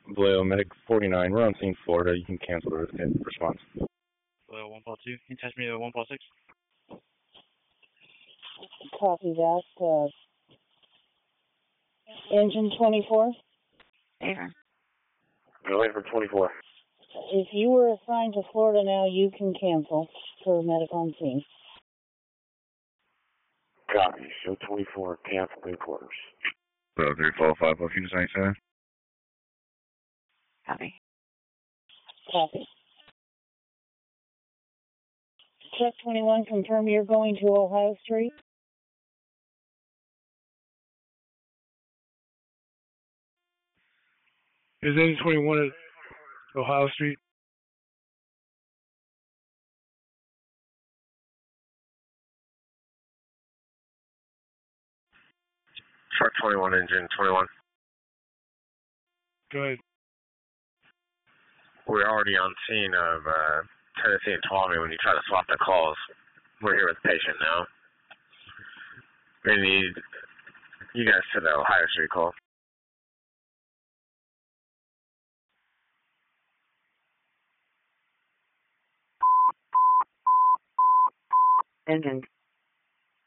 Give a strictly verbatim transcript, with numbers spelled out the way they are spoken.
Vallejo Medic forty-nine, we're on scene, Florida. You can cancel the response. Vallejo one Paul two, can you touch me to one Paul six? Copy that. Uh, engine twenty-four? Ava. Go ahead for twenty-four. If you were assigned to Florida now, you can cancel for medic on scene. Copy. Show twenty-four, cancel headquarters. So three four five, what Phoenix ninety-seven? Copy. Copy. Truck twenty-one, confirm you're going to Ohio Street. Is engine twenty-one at Ohio Street? Truck twenty-one, engine twenty-one. Go ahead. We're already on scene of uh, Tennessee and Tuolumne when you try to swap the calls. We're here with the patient now. We need you guys to the Ohio Street call. Engine